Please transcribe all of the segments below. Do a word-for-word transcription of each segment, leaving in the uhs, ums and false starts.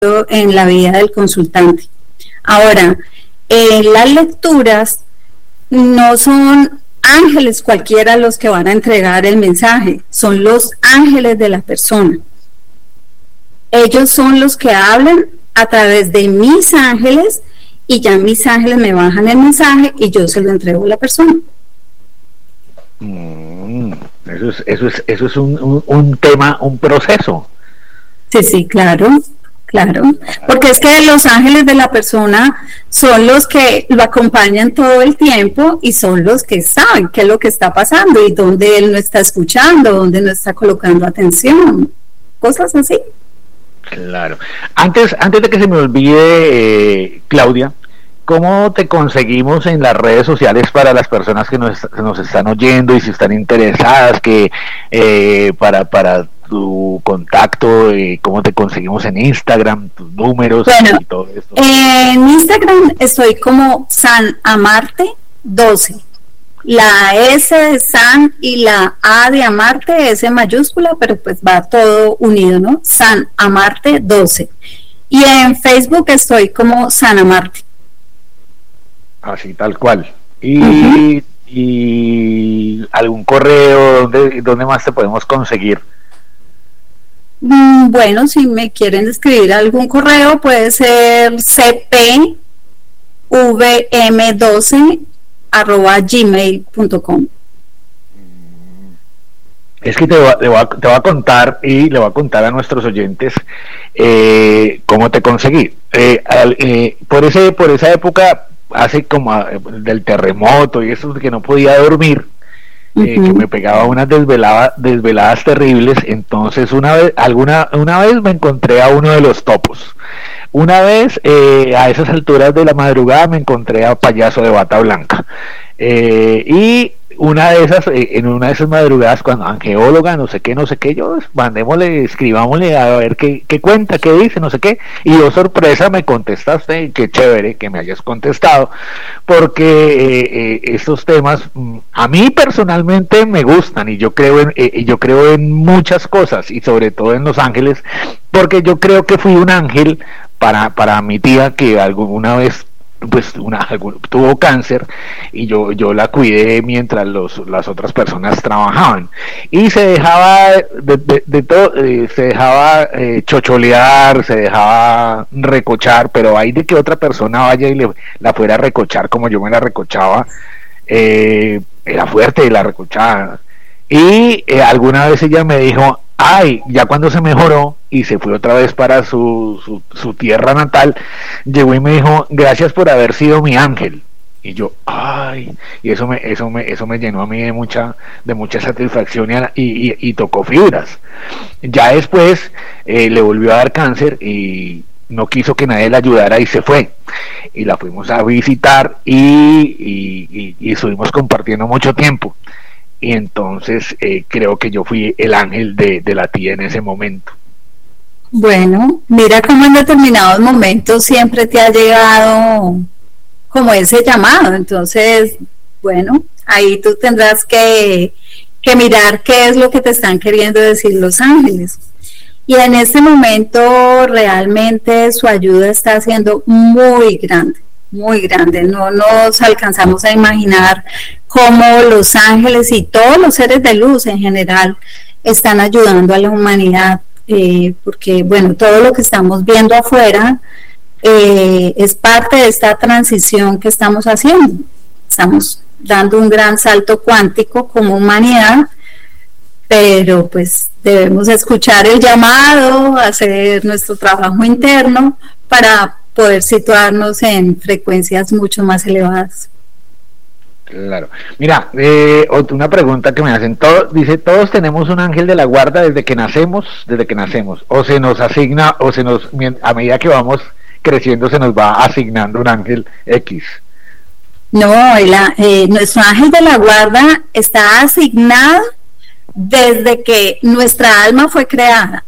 en la vida del consultante. Ahora, eh, las lecturas no son ángeles cualquiera los que van a entregar el mensaje, son los ángeles de la persona. Ellos son los que hablan a través de mis ángeles y ya mis ángeles me bajan el mensaje y yo se lo entrego a la persona. Mm, eso es, eso es, eso es un, un, un tema, un proceso. Sí, sí, claro. Claro, porque es que los ángeles de la persona son los que lo acompañan todo el tiempo y son los que saben qué es lo que está pasando y dónde él no está escuchando, dónde no está colocando atención, cosas así. Claro. Antes, antes de que se me olvide, eh, Claudia, ¿cómo te conseguimos en las redes sociales para las personas que nos, que nos están oyendo y si están interesadas, que eh, para para tu contacto, eh, cómo te conseguimos en Instagram, tus números, bueno, y todo esto? En Instagram estoy como San Amarte doce. La S de San y la A de Amarte, S mayúscula, pero pues va todo unido, ¿no? San Amarte doce. Y en Facebook estoy como San Amarte. Así, tal cual. Y, uh-huh. y algún correo, ¿dónde, dónde más te podemos conseguir? Bueno, si me quieren escribir algún correo, puede ser c p v m doce arroba gmail punto com. Es que te voy, a, te, voy a, te voy a contar y le voy a contar a nuestros oyentes eh, cómo te conseguí. Eh, al, eh, por ese por esa época, hace como a, del terremoto y eso de que no podía dormir, eh, uh-huh. que me pegaba unas desvelada, desveladas terribles. Entonces una vez alguna una vez me encontré a uno de los topos. Una vez eh, a esas alturas de la madrugada me encontré a Payaso de Bata Blanca, eh, y una de esas, eh, en una de esas madrugadas, cuando angeóloga, no sé qué, no sé qué, yo mandémosle, escribámosle a ver qué, qué cuenta, qué dice, no sé qué, y yo, sorpresa, me contestaste. Qué chévere que me hayas contestado, porque eh, eh, estos temas mm, a mí personalmente me gustan, y yo creo en, eh, yo creo en muchas cosas, y sobre todo en los ángeles, porque yo creo que fui un ángel para, para mi tía, que alguna vez pues una tuvo cáncer, y yo yo la cuidé mientras los las otras personas trabajaban, y se dejaba de, de, de todo, eh, se dejaba eh, chocholear, se dejaba recochar, pero hay de que otra persona vaya y le la fuera a recochar como yo me la recochaba, eh, era fuerte la recochada, y eh, alguna vez ella me dijo: ay, ya cuando se mejoró y se fue otra vez para su, su, su tierra natal, llegó y me dijo: gracias por haber sido mi ángel. Y yo, ay, y eso me, eso me, eso me llenó a mí de mucha, de mucha satisfacción, y, y, y tocó fibras. Ya después eh, le volvió a dar cáncer y no quiso que nadie la ayudara y se fue. Y la fuimos a visitar y, y, y, y estuvimos compartiendo mucho tiempo. Y entonces eh, creo que yo fui el ángel de, de la tía en ese momento. Bueno, mira cómo en determinados momentos siempre te ha llegado como ese llamado. Entonces, bueno, ahí tú tendrás que, que mirar qué es lo que te están queriendo decir los ángeles. Y en este momento realmente su ayuda está siendo muy grande. Muy grande, no nos alcanzamos a imaginar cómo los ángeles y todos los seres de luz en general están ayudando a la humanidad, eh, porque bueno, todo lo que estamos viendo afuera eh, es parte de esta transición que estamos haciendo. Estamos dando un gran salto cuántico como humanidad, pero pues debemos escuchar el llamado, hacer nuestro trabajo interno para poder situarnos en frecuencias mucho más elevadas. Claro. Mira, eh, una pregunta que me hacen, todo, dice: todos tenemos un ángel de la guarda desde que nacemos, desde que nacemos, o se nos asigna, o se nos, a medida que vamos creciendo, se nos va asignando un ángel X. No, la, eh, nuestro ángel de la guarda está asignado desde que nuestra alma fue creada.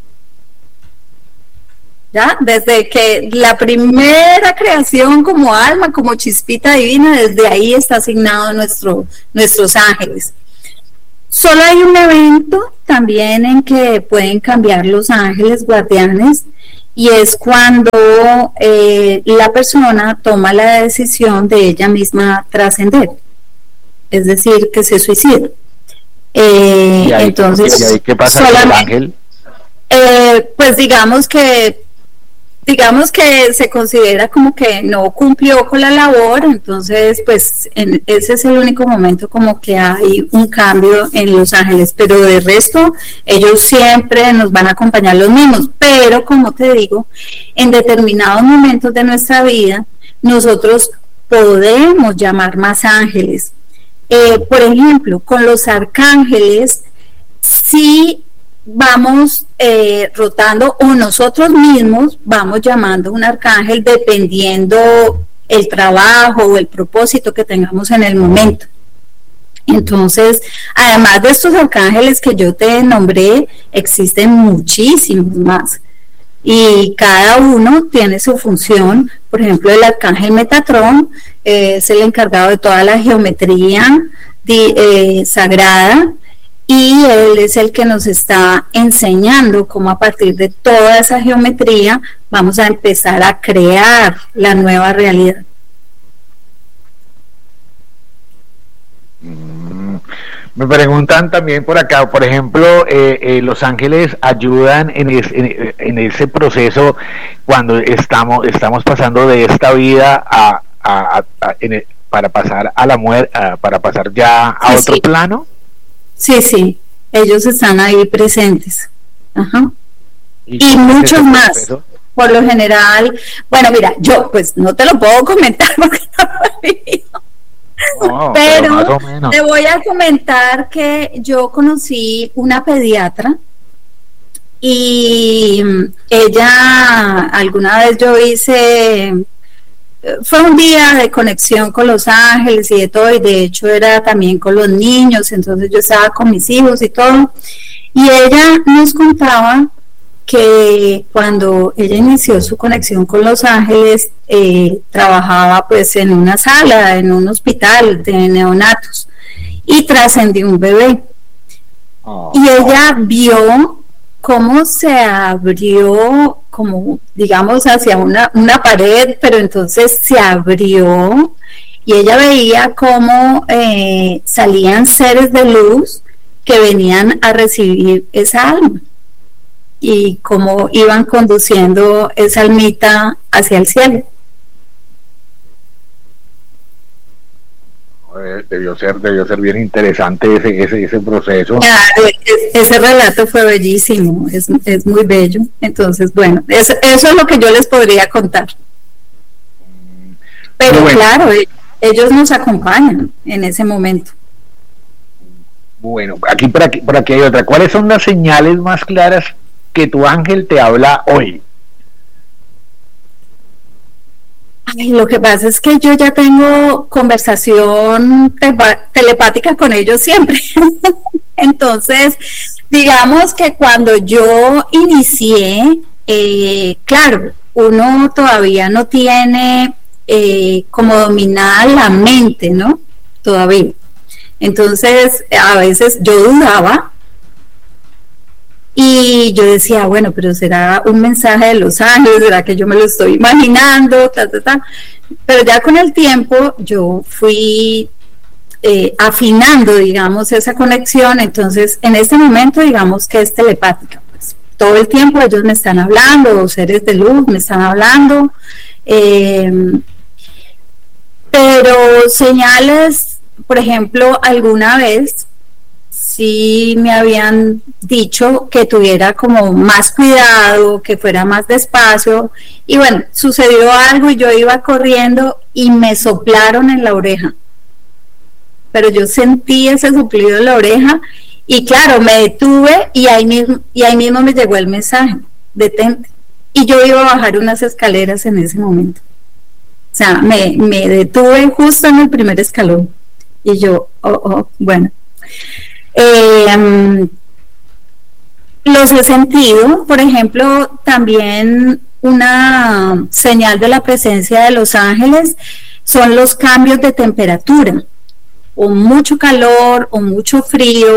¿Ya? Desde que la primera creación como alma, como chispita divina, desde ahí está asignado nuestro, nuestros ángeles. Solo hay un evento también en que pueden cambiar los ángeles guardianes, y es cuando eh, la persona toma la decisión de ella misma trascender, es decir, que se suicida. Eh, ¿Y ahí, entonces, ¿y ahí qué pasa con el ángel? Eh, pues digamos que digamos que se considera como que no cumplió con la labor, entonces pues en, ese es el único momento como que hay un cambio en los ángeles, pero de resto ellos siempre nos van a acompañar los mismos, pero como te digo, en determinados momentos de nuestra vida nosotros podemos llamar más ángeles. Eh, por ejemplo, con los arcángeles, sí vamos eh, rotando o nosotros mismos vamos llamando un arcángel dependiendo el trabajo o el propósito que tengamos en el momento. Entonces, además de estos arcángeles que yo te nombré, existen muchísimos más y cada uno tiene su función. Por ejemplo, el arcángel Metatrón eh, es el encargado de toda la geometría de, eh, sagrada, y él es el que nos está enseñando cómo a partir de toda esa geometría vamos a empezar a crear la nueva realidad. Mm, me preguntan también por acá, por ejemplo, eh, eh, los ángeles ayudan en, es, en, en ese proceso cuando estamos estamos pasando de esta vida a, a, a, a en el, para pasar a la muerte, para pasar ya a sí, otro sí. plano. Sí, sí, ellos están ahí presentes. Ajá. Y, y muchos más. Proceso? Por lo general, bueno, mira, yo pues no te lo puedo comentar porque no lo he vivido. No, pero, pero te voy a comentar que yo conocí una pediatra y ella, alguna vez yo hice, fue un día de conexión con los ángeles y de todo, y de hecho era también con los niños, entonces yo estaba con mis hijos y todo, y ella nos contaba que cuando ella inició su conexión con los ángeles, eh, trabajaba pues en una sala, en un hospital de neonatos, y trascendió un bebé. Oh. Y ella vio cómo se abrió, como digamos hacia una, una pared, pero entonces se abrió y ella veía cómo eh, salían seres de luz que venían a recibir esa alma y cómo iban conduciendo esa almita hacia el cielo. Debió ser, debió ser bien interesante ese, ese, ese proceso. Claro, ese relato fue bellísimo, es, es muy bello. Entonces, bueno, eso, eso es lo que yo les podría contar. Pero bueno, claro, ellos nos acompañan en ese momento. Bueno, aquí por aquí, por aquí hay otra. ¿Cuáles son las señales más claras que tu ángel te habla hoy? Ay, lo que pasa es que yo ya tengo conversación telepática con ellos siempre. Entonces, digamos que cuando yo inicié, eh, claro, uno todavía no tiene eh, como dominada la mente, ¿no? Todavía. Entonces, a veces yo dudaba y yo decía, bueno, pero será un mensaje de los ángeles, será que yo me lo estoy imaginando, ta, ta, ta. Pero ya con el tiempo yo fui eh, afinando, digamos, esa conexión. Entonces, en este momento, digamos que es telepática. Pues, todo el tiempo ellos me están hablando, seres de luz me están hablando. Eh, pero señales, por ejemplo, alguna vez sí me habían dicho que tuviera como más cuidado, que fuera más despacio, y bueno, sucedió algo y yo iba corriendo y me soplaron en la oreja, pero yo sentí ese soplido en la oreja y claro, me detuve y ahí mismo, y ahí mismo me llegó el mensaje, detente, y yo iba a bajar unas escaleras en ese momento, o sea, me, me detuve justo en el primer escalón y yo, oh, oh, bueno. Eh, um, los he sentido, por ejemplo, también una señal de la presencia de los ángeles son los cambios de temperatura, o mucho calor o mucho frío,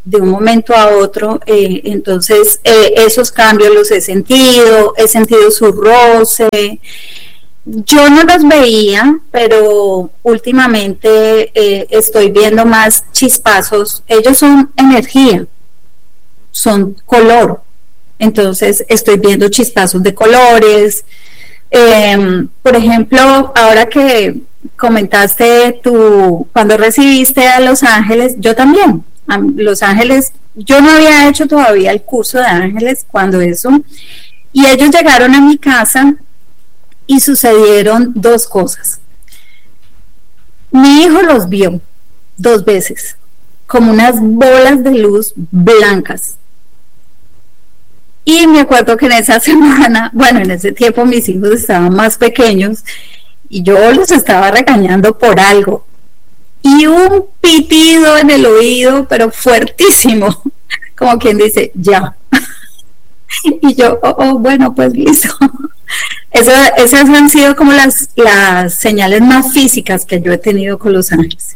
de un momento a otro, eh, entonces eh, esos cambios los he sentido, he sentido su roce. Yo no los veía, pero últimamente eh, estoy viendo más chispazos. Ellos son energía, son color. Entonces estoy viendo chispazos de colores. Eh, por ejemplo, ahora que comentaste tú, cuando recibiste a Los Ángeles, yo también. A Los Ángeles, yo no había hecho todavía el curso de ángeles cuando eso. Y ellos llegaron a mi casa y sucedieron dos cosas. Mi hijo los vio dos veces, como unas bolas de luz blancas. Y me acuerdo que en esa semana, bueno, en ese tiempo mis hijos estaban más pequeños y yo los estaba regañando por algo. Y un pitido en el oído, pero fuertísimo, como quien dice, ya. Y yo, oh, oh bueno, pues listo. Eso, esas han sido como las, las señales más físicas que yo he tenido con Los Ángeles.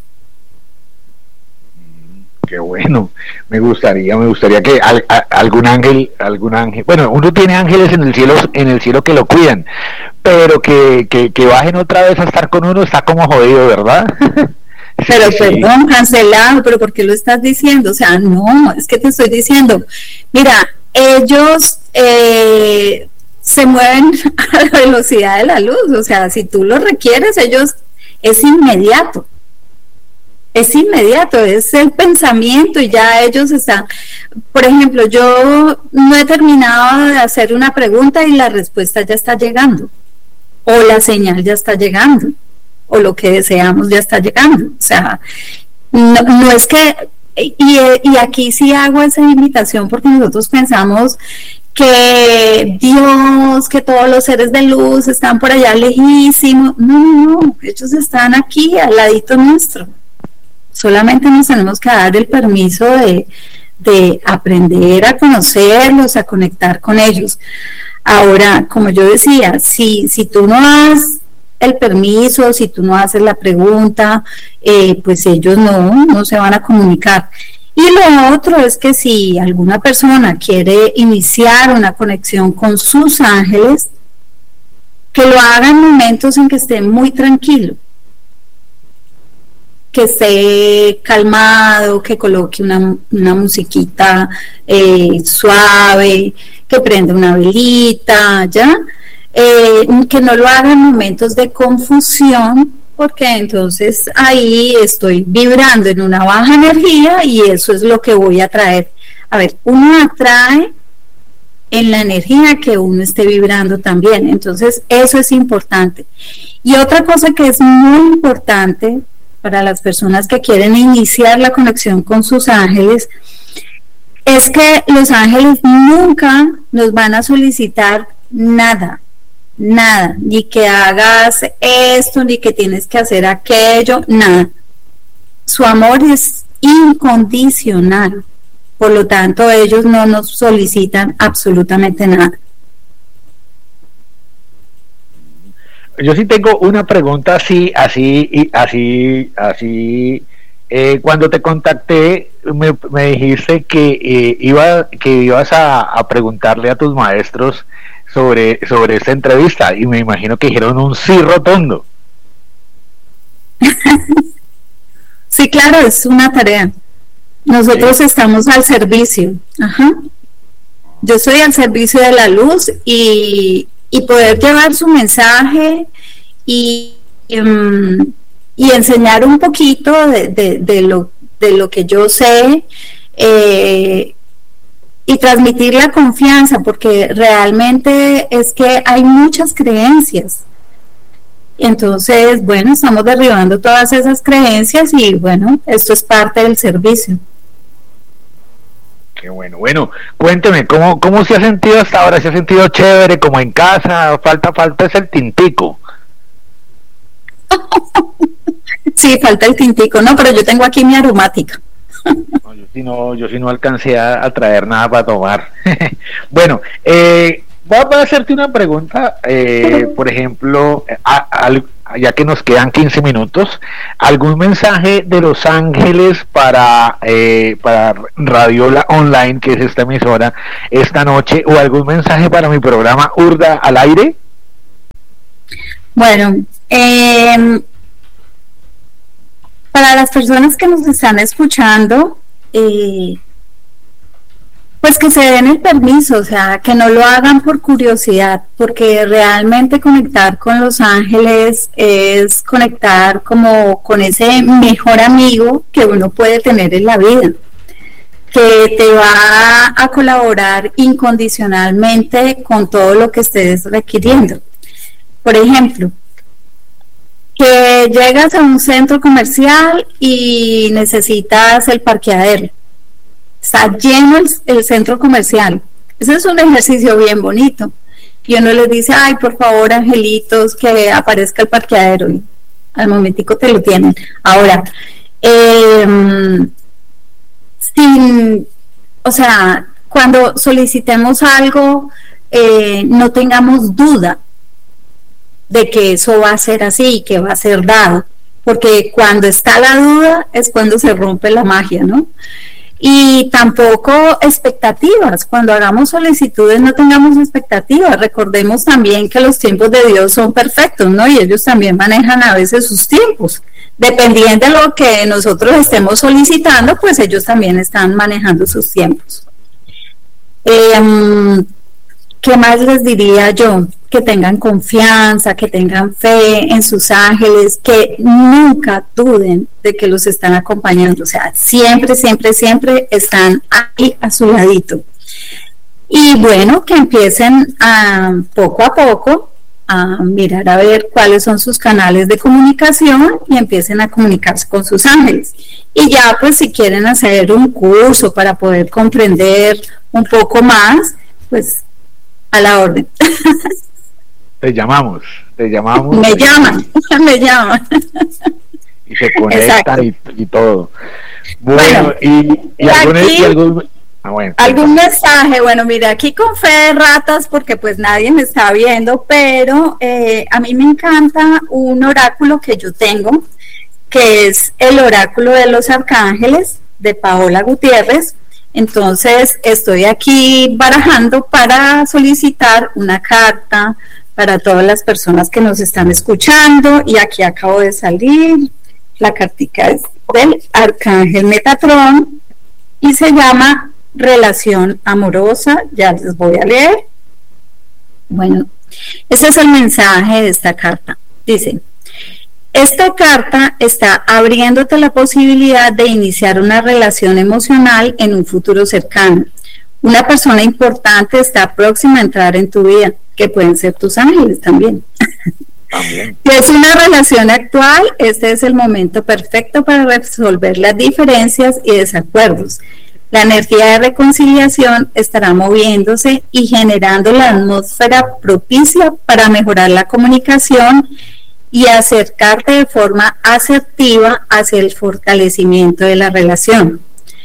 Qué bueno, me gustaría, me gustaría que al, a, algún ángel, algún ángel, bueno, uno tiene ángeles en el cielo, en el cielo que lo cuidan, pero que, que, que bajen otra vez a estar con uno está como jodido, ¿verdad? Pero sí, perdón, cancelado, pero ¿por qué lo estás diciendo? O sea, no, es que te estoy diciendo, mira, ellos eh, se mueven a la velocidad de la luz, o sea, si tú lo requieres, ellos es inmediato. Es inmediato, es el pensamiento y ya ellos están. Por ejemplo, yo no he terminado de hacer una pregunta y la respuesta ya está llegando, o la señal ya está llegando, o lo que deseamos ya está llegando. O sea, no, no es que, y, y aquí sí hago esa invitación porque nosotros pensamos que Dios, que todos los seres de luz están por allá lejísimos. No, no, ellos están aquí al ladito nuestro. Solamente nos tenemos que dar el permiso de, de aprender a conocerlos, a conectar con ellos. Ahora, como yo decía, si, si tú no das el permiso, si tú no haces la pregunta, eh, pues ellos no, no se van a comunicar. Y lo otro es que si alguna persona quiere iniciar una conexión con sus ángeles, que lo haga en momentos en que esté muy tranquilo, que esté calmado, que coloque una, una musiquita eh, suave, que prenda una velita, ¿ya? Eh, que no lo haga en momentos de confusión, porque entonces ahí estoy vibrando en una baja energía y eso es lo que voy a traer. A ver, uno atrae en la energía que uno esté vibrando también, entonces eso es importante. Y otra cosa que es muy importante para las personas que quieren iniciar la conexión con sus ángeles, es que los ángeles nunca nos van a solicitar nada, nada, ni que hagas esto, ni que tienes que hacer aquello, nada. Su amor es incondicional, por lo tanto ellos no nos solicitan absolutamente nada. Yo sí tengo una pregunta así, así, y así, así. Eh, cuando te contacté, me, me dijiste que eh, iba, que ibas a, a preguntarle a tus maestros sobre, sobre esta entrevista, y me imagino que dijeron un sí rotundo. Sí, claro, es una tarea. Nosotros sí. Estamos al servicio. Ajá. Yo soy al servicio de la luz y y poder llevar su mensaje y, y, um, y enseñar un poquito de, de, de, lo, de lo que yo sé eh, y transmitir la confianza, porque realmente es que hay muchas creencias. Entonces, bueno, estamos derribando todas esas creencias y bueno, esto es parte del servicio. Qué bueno. Bueno, cuénteme, ¿cómo, cómo se ha sentido hasta ahora? ¿Se ha sentido chévere, como en casa? Falta, falta es el tintico. Sí, falta el tintico, no, pero yo tengo aquí mi aromática. No, yo sí no, yo sí no alcancé a, a traer nada para tomar. Bueno, eh, voy a hacerte una pregunta, eh, por ejemplo, a, a, ya que nos quedan quince minutos, algún mensaje de Los Ángeles para, eh, para Radiola Online, que es esta emisora, esta noche, o algún mensaje para mi programa Urda al aire. Bueno, eh, para las personas que nos están escuchando, eh, pues que se den el permiso, o sea, que no lo hagan por curiosidad, porque realmente conectar con Los Ángeles es conectar como con ese mejor amigo que uno puede tener en la vida, que te va a colaborar incondicionalmente con todo lo que estés requiriendo. Por ejemplo, que llegas a un centro comercial y necesitas el parqueadero. Está lleno el, el centro comercial. Ese es un ejercicio bien bonito. Y uno les dice, ay, por favor, angelitos, que aparezca el parqueadero. Y al momentico te lo tienen. Ahora, eh, sin, o sea, cuando solicitemos algo, eh, no tengamos duda de que eso va a ser así, que va a ser dado. Porque cuando está la duda es cuando se rompe la magia, ¿no? Y tampoco expectativas. Cuando hagamos solicitudes no tengamos expectativas. Recordemos también que los tiempos de Dios son perfectos, ¿no? Y ellos también manejan a veces sus tiempos. Dependiendo de lo que nosotros estemos solicitando, pues ellos también están manejando sus tiempos. Eh, ¿Qué más les diría yo? Que tengan confianza, que tengan fe en sus ángeles, que nunca duden de que los están acompañando, o sea, siempre, siempre, siempre están ahí a su ladito. Y bueno, que empiecen a, poco a poco a mirar a ver cuáles son sus canales de comunicación y empiecen a comunicarse con sus ángeles. Y ya pues si quieren hacer un curso para poder comprender un poco más, pues a la orden. Te llamamos, te llamamos. Me llaman, me llaman. Y se conectan y, y todo. Bueno, bueno y, y, algún, aquí, y algún, ah, bueno, algún mensaje, bueno, mira, aquí con fe de ratas, porque pues nadie me está viendo, pero eh, a mí me encanta un oráculo que yo tengo, que es el oráculo de los arcángeles, de Paola Gutiérrez. Entonces estoy aquí barajando para solicitar una carta para todas las personas que nos están escuchando, y aquí acabo de salir, la cartica es del Arcángel Metatrón y se llama Relación Amorosa. Ya les voy a leer. Bueno, ese es el mensaje de esta carta. Dice: esta carta está abriéndote la posibilidad de iniciar una relación emocional en un futuro cercano. Una persona importante está próxima a entrar en tu vida, que pueden ser tus ángeles también. También. Si es una relación actual, este es el momento perfecto para resolver las diferencias y desacuerdos. La energía de reconciliación estará moviéndose y generando la atmósfera propicia para mejorar la comunicación y acercarte de forma asertiva hacia el fortalecimiento de la relación.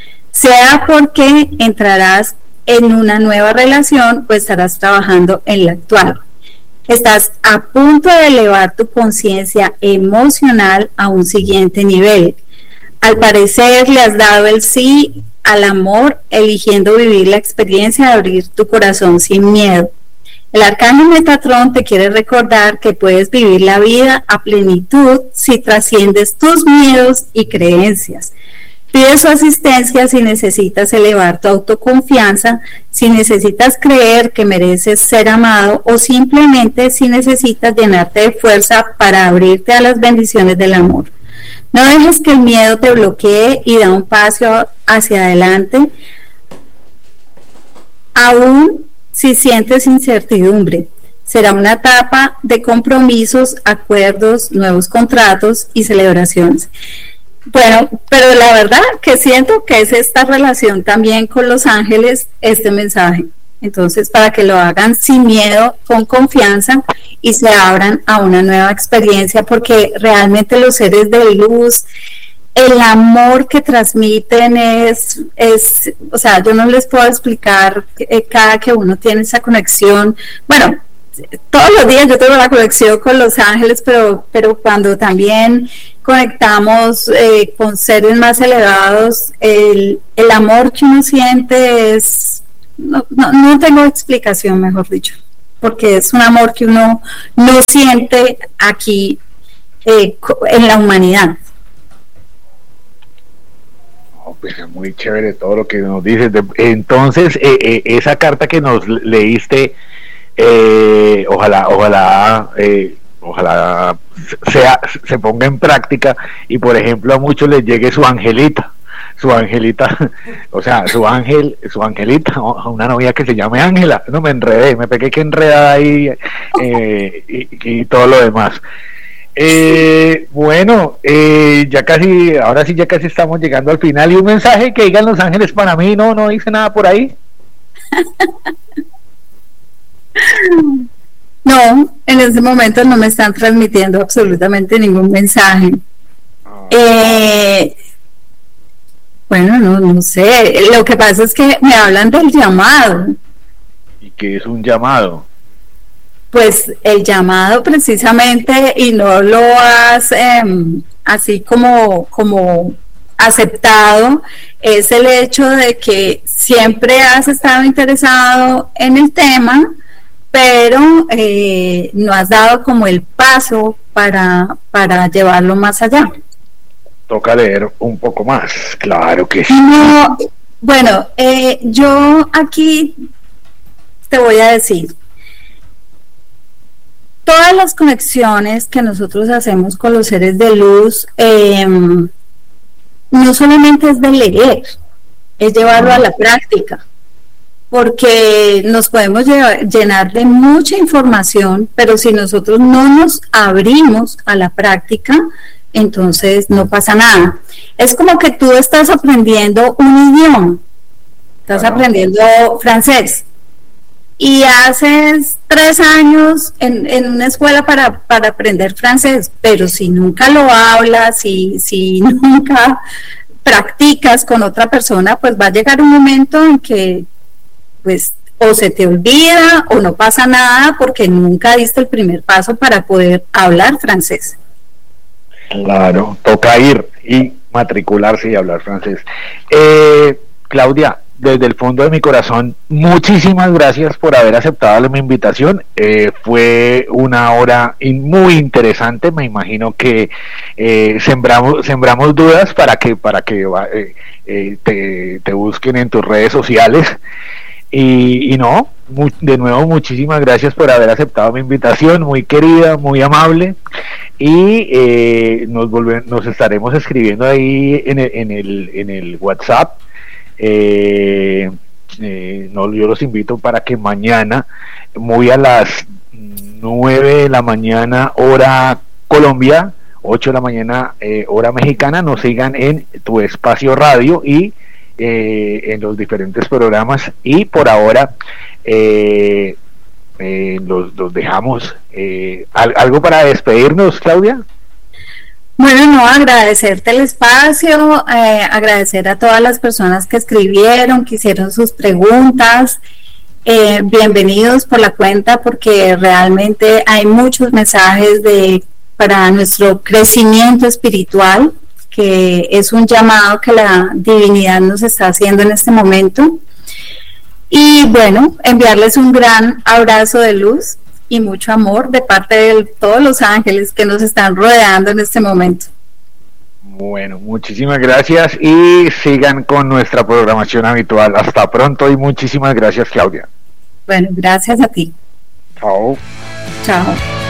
Sea porque entrarás en una nueva relación o estarás trabajando en la actual. Estás a punto de elevar tu conciencia emocional a un siguiente nivel. Al parecer le has dado el sí al amor, eligiendo vivir la experiencia de abrir tu corazón sin miedo. El Arcángel Metatrón te quiere recordar que puedes vivir la vida a plenitud si trasciendes tus miedos y creencias. Pide su asistencia si necesitas elevar tu autoconfianza, si necesitas creer que mereces ser amado o simplemente si necesitas llenarte de fuerza para abrirte a las bendiciones del amor. No dejes que el miedo te bloquee y da un paso hacia adelante, aún si sientes incertidumbre. Será una etapa de compromisos, acuerdos, nuevos contratos y celebraciones. Bueno, pero la verdad que siento que es esta relación también con los ángeles, este mensaje. Entonces, para que lo hagan sin miedo, con confianza y se abran a una nueva experiencia, porque realmente los seres de luz, el amor que transmiten es, es, o sea, yo no les puedo explicar eh, cada que uno tiene esa conexión. Bueno, todos los días yo tengo la conexión con los ángeles, pero, pero cuando también conectamos eh, con seres más elevados, el, el amor que uno siente es, no, no, no tengo explicación, mejor dicho, porque es un amor que uno no siente aquí eh, en la humanidad. Oh, pues es muy chévere todo lo que nos dices. Entonces, eh, eh, esa carta que nos leíste, Eh, ojalá, ojalá, eh, ojalá sea, se ponga en práctica y por ejemplo a muchos les llegue su angelita, su angelita, o sea, su ángel, su angelita, una novia que se llame Ángela. No, me enredé, me pegué que enredada ahí eh, y, y todo lo demás. Eh, bueno, eh, ya casi, ahora sí ya casi estamos llegando al final. Y un mensaje que digan los ángeles para mí. No, no dice nada por ahí. No, en este momento no me están transmitiendo absolutamente ningún mensaje. Oh. Eh, bueno, no, no sé. Lo que pasa es que me hablan del llamado. ¿Y qué es un llamado? Pues el llamado precisamente, y no lo has eh, así como, como aceptado, es el hecho de que siempre has estado interesado en el tema, pero eh, no has dado como el paso para, para llevarlo más allá. Toca leer un poco más, claro que sí. No, bueno, eh, yo aquí te voy a decir, todas las conexiones que nosotros hacemos con los seres de luz, eh, no solamente es de leer, es llevarlo a la práctica, porque nos podemos llevar, llenar de mucha información, pero si nosotros no nos abrimos a la práctica, entonces no pasa nada. Es como que tú estás aprendiendo un idioma, estás claro. aprendiendo francés, y haces tres años en, en una escuela para, para aprender francés, pero si nunca lo hablas, si, si nunca practicas con otra persona, pues va a llegar un momento en que pues o se te olvida o no pasa nada porque nunca diste el primer paso para poder hablar francés. Claro, toca ir y matricularse y hablar francés. Eh, Claudia, desde el fondo de mi corazón, muchísimas gracias por haber aceptado mi invitación. Eh, fue una hora in, muy interesante. Me imagino que eh, sembramos sembramos dudas para que para que eh, eh, te, te busquen en tus redes sociales. Y, y no, muy, de nuevo muchísimas gracias por haber aceptado mi invitación, muy querida, muy amable, y eh, nos volve, nos estaremos escribiendo ahí en el, en el, en el WhatsApp. Eh, eh, no, yo los invito para que mañana, muy a las nueve de la mañana hora Colombia, ocho de la mañana eh, hora mexicana, nos sigan en Tu Espacio Radio y Eh, en los diferentes programas. Y por ahora eh, eh, los, los dejamos. Eh, ¿Algo para despedirnos, Claudia? Bueno, no, agradecerte el espacio, eh, agradecer a todas las personas que escribieron, que hicieron sus preguntas. Eh, bienvenidos por la cuenta, porque realmente hay muchos mensajes de para nuestro crecimiento espiritual, que es un llamado que la divinidad nos está haciendo en este momento. Y bueno, enviarles un gran abrazo de luz y mucho amor de parte de todos los ángeles que nos están rodeando en este momento. Bueno, muchísimas gracias y sigan con nuestra programación habitual. Hasta pronto y muchísimas gracias, Claudia. Bueno, gracias a ti. Chao. Chao.